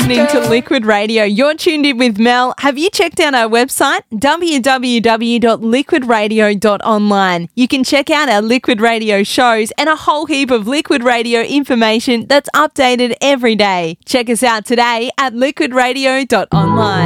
listening to Liquid Radio. You're tuned in with Mel. Have you checked out our website? www.liquidradio.online. You can check out our Liquid Radio shows and a whole heap of Liquid Radio information that's updated every day. Check us out today at liquidradio.online.